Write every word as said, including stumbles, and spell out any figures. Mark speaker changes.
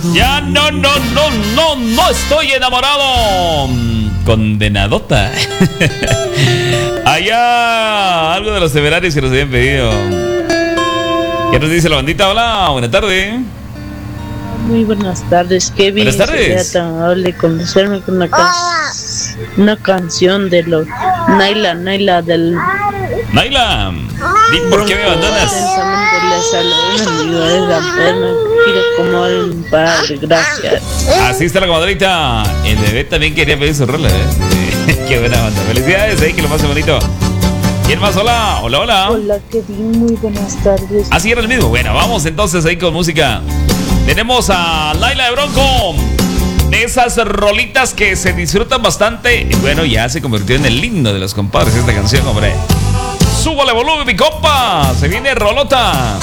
Speaker 1: Ya no, no, no, no, no estoy enamorado. Condenadota. Allá, algo de los temerarios que nos habían pedido. ¿Qué nos dice la bandita? Hola, buena tarde.
Speaker 2: Muy buenas tardes, Kevin.
Speaker 1: Buenas tardes.
Speaker 2: Sería tan amable conocerme con una, can una canción de los Naila, Naila del...
Speaker 1: Naila, ¿y por qué me abandonas?
Speaker 2: Quiero como un padre, gracias.
Speaker 1: Así está la comadrita. El bebé también quería pedir su rola, ¿eh? Qué buena banda. Felicidades, ahí que lo pase bonito. ¿Quién más? Hola, hola, hola.
Speaker 2: Hola, Kevin, muy buenas tardes.
Speaker 1: Así era el mismo. Bueno, vamos entonces ahí con música. Tenemos a Laila de Bronco. De esas rolitas que se disfrutan bastante. Y bueno, ya se convirtió en el himno de los compadres esta canción, hombre. Súbale volumen, mi compa. Se viene rolota.